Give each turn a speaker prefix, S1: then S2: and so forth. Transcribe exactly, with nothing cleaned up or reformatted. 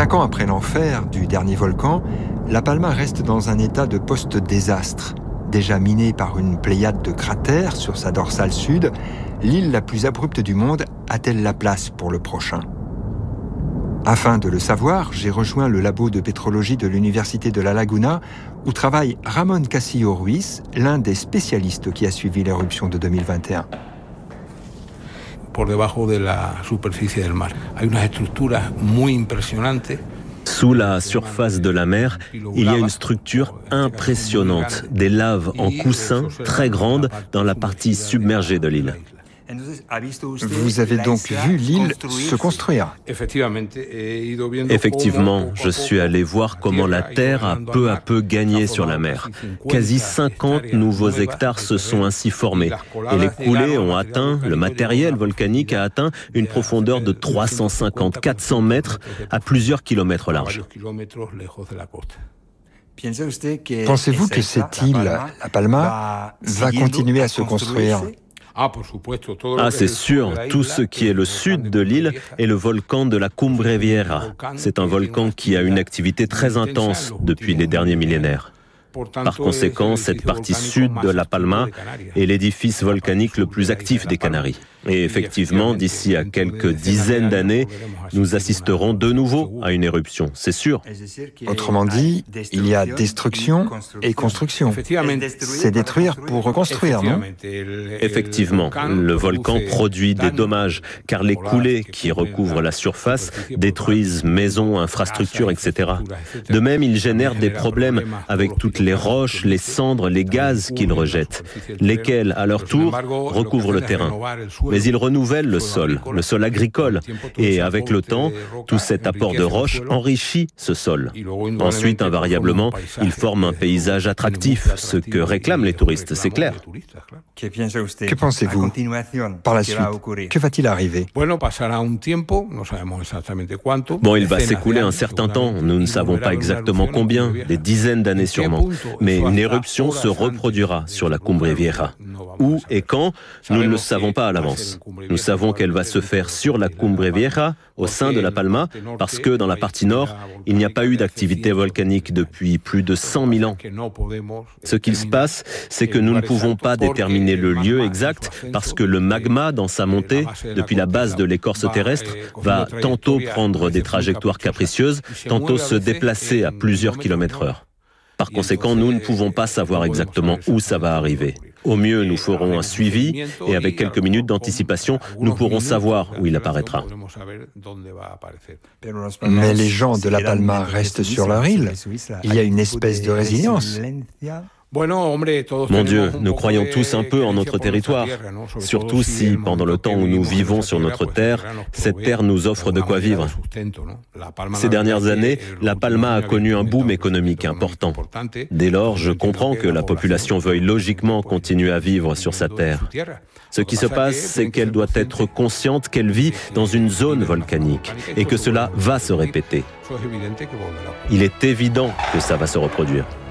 S1: Cinq ans après l'enfer du dernier volcan, La Palma reste dans un état de post-désastre. Déjà minée par une pléiade de cratères sur sa dorsale sud, l'île la plus abrupte du monde a-t-elle la place pour le prochain ? Afin de le savoir, j'ai rejoint le labo de pétrologie de l'Université de La Laguna, où travaille Ramón Castillo Ruiz, l'un des spécialistes qui a suivi l'éruption de deux mille vingt et un.
S2: Por debajo de la superficie del mar. Hay unas estructuras muy impresionantes.
S3: Sous la surface de la mer, il y a une structure impressionnante, des laves en coussin très grandes dans la partie submergée de l'île.
S1: Vous avez donc vu l'île se construire ?
S3: Effectivement, je suis allé voir comment la Terre a peu à peu gagné sur la mer. Quasi cinquante nouveaux hectares se sont ainsi formés. Et les coulées ont atteint, le matériel volcanique a atteint une profondeur de trois cent cinquante à quatre cents mètres à plusieurs kilomètres large.
S1: Pensez-vous que cette île, La Palma, va continuer à se construire ?
S3: Ah, c'est sûr, tout ce qui est le sud de l'île est le volcan de la Cumbre Vieja. C'est un volcan qui a une activité très intense depuis les derniers millénaires. Par conséquent, cette partie sud de La Palma est l'édifice volcanique le plus actif des Canaries. Et effectivement, d'ici à quelques dizaines d'années, nous assisterons de nouveau à une éruption, c'est sûr.
S1: Autrement dit, il y a destruction et construction. C'est détruire pour reconstruire, non ?
S3: Effectivement, le volcan produit des dommages, car les coulées qui recouvrent la surface détruisent maisons, infrastructures, et cetera. De même, il génère des problèmes avec toutes les roches, les cendres, les gaz qu'il rejette, lesquels, à leur tour, recouvrent le terrain. Mais il renouvelle le sol, le sol agricole, et avec le temps, tout cet apport de roches enrichit ce sol. Ensuite, invariablement, il forme un paysage attractif, ce que réclament les touristes, c'est clair.
S1: Que pensez-vous par la suite? Que va-t-il arriver?
S3: Bon, il va s'écouler un certain temps, nous ne savons pas exactement combien, des dizaines d'années sûrement, mais une éruption se reproduira sur la Cumbre Vieja. Où et quand, nous ne le savons pas à l'avance. Nous savons qu'elle va se faire sur la Cumbre Vieja, au sein de La Palma, parce que dans la partie nord, il n'y a pas eu d'activité volcanique depuis plus de cent mille ans. Ce qu'il se passe, c'est que nous ne pouvons pas déterminer le lieu exact parce que le magma, dans sa montée, depuis la base de l'écorce terrestre, va tantôt prendre des trajectoires capricieuses, tantôt se déplacer à plusieurs kilomètres heure. Par conséquent, nous ne pouvons pas savoir exactement où ça va arriver. Au mieux, nous ferons un suivi et avec quelques minutes d'anticipation, nous pourrons savoir où il apparaîtra.
S1: Mais les gens de La Palma restent sur leur île. Il y a une espèce de résilience.
S3: Mon Dieu, nous croyons tous un peu en notre territoire, surtout si, pendant le temps où nous vivons sur notre terre, cette terre nous offre de quoi vivre. Ces dernières années, La Palma a connu un boom économique important. Dès lors, je comprends que la population veuille logiquement continuer à vivre sur sa terre. Ce qui se passe, c'est qu'elle doit être consciente qu'elle vit dans une zone volcanique et que cela va se répéter. Il est évident que ça va se reproduire.